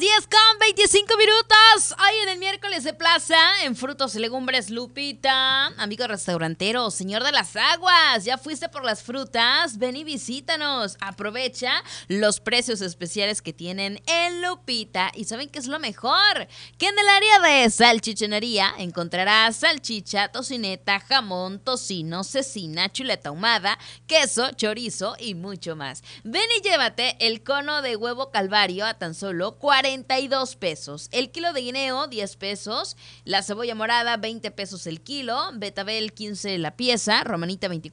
10:25. Hoy en el miércoles de plaza, en Frutos y Legumbres Lupita. Amigo restaurantero, señor de las aguas, ¿ya fuiste por las frutas? Ven y visítanos. Aprovecha los precios especiales que tienen en Lupita. ¿Y saben qué es lo mejor? Que en el área de salchichonería encontrarás salchicha, tocineta, jamón, tocino, cecina, chuleta ahumada, queso, chorizo y mucho más. Ven y llévate el cono de huevo Calvario a tan solo 42 pesos. El kilo de guineo, 10 pesos. La cebolla morada, 20 pesos el kilo. Betabel, 15 la pieza. Romanita, 24